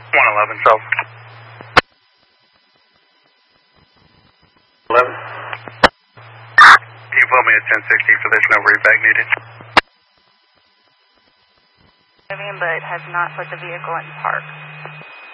111 South. 11. You put me at 1060, so there's no readback needed. But has not put the vehicle in park.